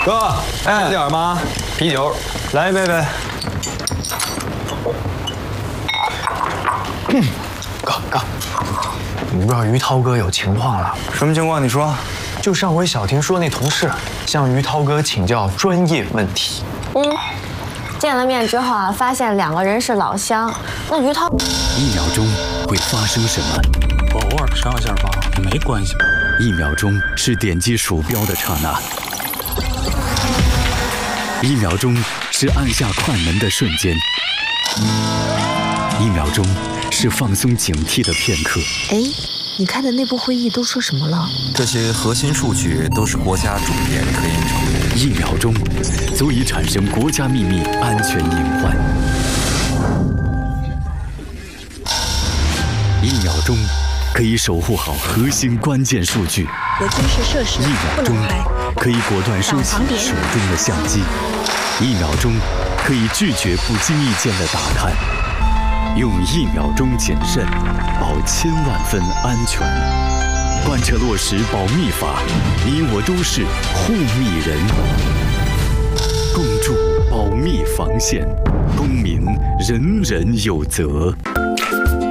哥， 哎， 点吗？啤酒， 来一杯呗。哥，你不知道于涛哥有情况了？ 什么情况？你说。 就上回小婷说那同事向于涛哥请教专业问题。 见了面之后啊，发现两个人是老乡。那于涛 ，1秒钟会发生什么？ 偶尔上下吧，没关系。 1秒钟是点击鼠标的刹那，1秒钟是按下快门的瞬间，1秒钟是放松警惕的片刻。 哎，你开的内部会议都说什么了？ 这些核心数据都是国家重点科研成果。 1秒钟足以产生国家秘密安全隐患。1秒钟可以守护好核心关键数据。 核军事设施 1秒钟可以果断收起手中的相机。1秒钟可以拒绝不经意间的打探。用1秒钟谨慎，保1000万分安全。贯彻落实保密法，你我都是护密人。共筑保密防线，公民人人有责。